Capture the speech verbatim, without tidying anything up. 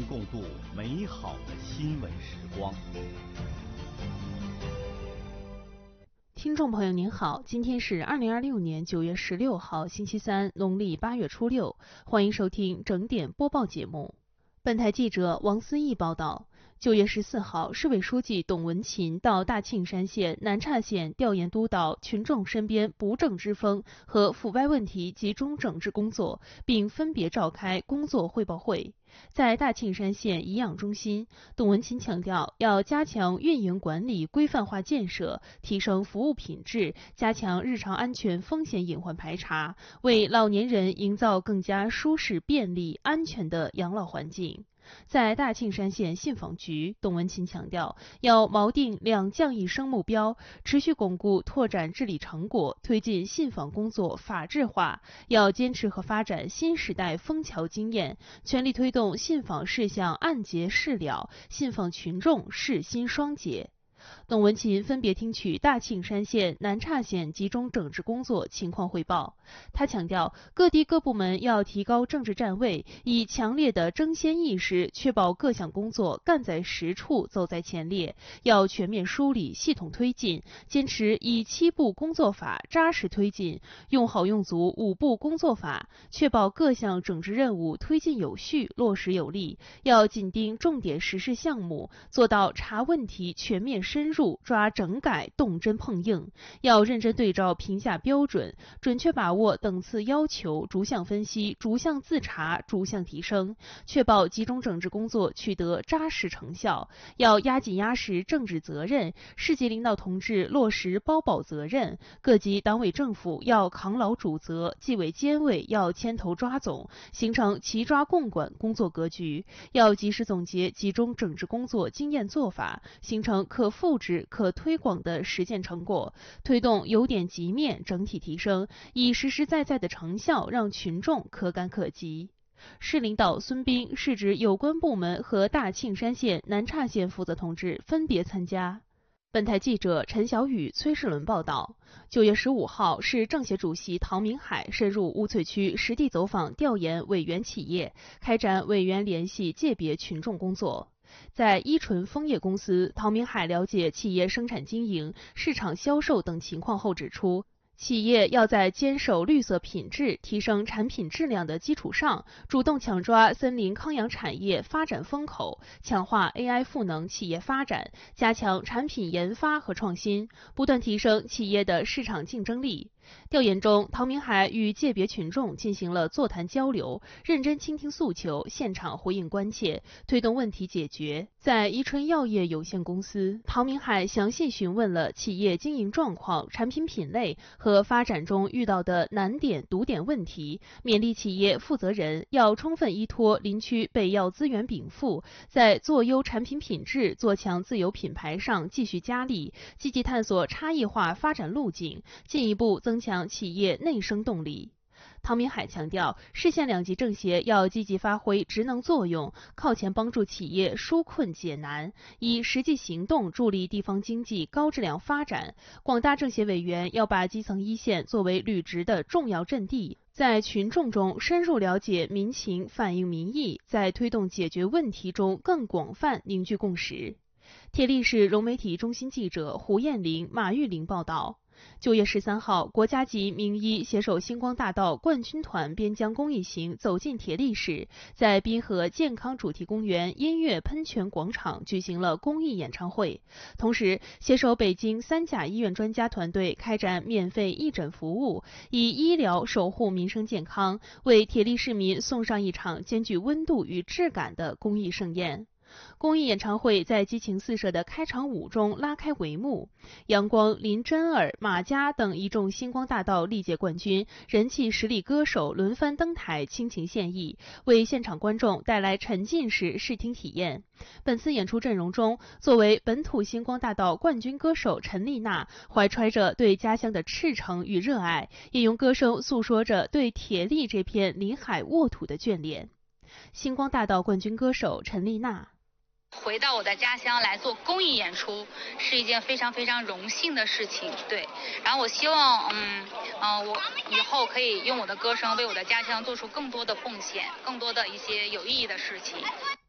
共度美好的新闻时光。 听众朋友您好，今天是二零二六年九月十六号星期三，农历八月初六，欢迎收听整点播报节目。本台记者王思义报道，九月十四号，市委书记董文勤到大庆山县南岔县调研督导群众身边不正之风和腐败问题集中整治工作，并分别召开工作汇报会。在大庆山县颐养中心，董文勤强调，要加强运营管理规范化建设，提升服务品质，加强日常安全风险隐患排查，为老年人营造更加舒适、便利、安全的养老环境。在大庆山县信访局，董文勤强调，要锚定两降一升目标，持续巩固拓展治理成果，推进信访工作法治化，要坚持和发展新时代枫桥经验，全力推动信访事项按揭事了，信访群众事心双结。董文勤分别听取大庆山县、南岔县集中整治工作情况汇报。他强调，各地各部门要提高政治站位，以强烈的争先意识确保各项工作干在实处、走在前列，要全面梳理、系统推进，坚持以七步工作法扎实推进，用好用足五步工作法，确保各项整治任务推进有序、落实有力。要紧盯重点实施项目，做到查问题全面深入，抓整改动真碰硬，要认真对照评价标准，准确把握等次要求，逐项分析、逐项自查、逐项提升，确保集中整治工作取得扎实成效。要压紧压实政治责任，市级领导同志落实包保责任，各级党委政府要扛牢主责，纪委监委要牵头抓总，形成齐抓共管工作格局。要及时总结集中整治工作经验做法，形成可复制、可推广的实践成果，推动由点及面整体提升，以实实在在的成效让群众可感可及。市领导孙斌、市直有关部门和大庆山县、南岔县负责同志分别参加。本台记者陈小雨、崔世伦报道，九月十五号，市政协主席唐明海深入乌翠区实地走访调研委员企业，开展委员联系界别群众工作。在依纯枫叶公司，唐明海了解企业生产经营、市场销售等情况后指出，企业要在坚守绿色品质、提升产品质量的基础上，主动抢抓森林康养产业发展风口，强化 A I 赋能企业发展，加强产品研发和创新，不断提升企业的市场竞争力。调研中，唐明海与界别群众进行了座谈交流，认真倾听诉求，现场回应关切，推动问题解决。在宜春药业有限公司，唐明海详细询问了企业经营状况、产品品类和发展中遇到的难点、堵点问题，勉励企业负责人要充分依托林区北药资源禀赋，在做优产品品质、做强自有品牌上继续加力，积极探索差异化发展路径，进一步增强企业内生动力。唐明海强调，市县两级政协要积极发挥职能作用，靠前帮助企业纾困解难，以实际行动助力地方经济高质量发展。广大政协委员要把基层一线作为履职的重要阵地，在群众中深入了解民情，反映民意，在推动解决问题中更广泛凝聚共识。铁力市融媒体中心记者胡艳玲、马玉玲报道。九月十三号，国家级名医携手星光大道冠军团边疆公益行走进铁力市，在滨河健康主题公园音乐喷泉广场举行了公益演唱会。同时，携手北京三甲医院专家团队开展免费义诊服务，以医疗守护民生健康，为铁力市民送上一场兼具温度与质感的公益盛宴。公益演唱会在激情四射的开场舞中拉开帷幕，阳光、林真儿、马佳等一众星光大道历届冠军、人气实力歌手轮番登台倾情献艺，为现场观众带来沉浸式视听体验。本次演出阵容中，作为本土星光大道冠军歌手陈丽娜，怀揣着对家乡的赤诚与热爱，也用歌声诉说着对铁力这片临海沃土的眷恋。星光大道冠军歌手陈丽娜。 回到我的家乡来做公益演出是一件非常非常荣幸的事情，对。然后我希望，嗯，嗯、呃，我以后可以用我的歌声为我的家乡做出更多的贡献，更多的一些有意义的事情。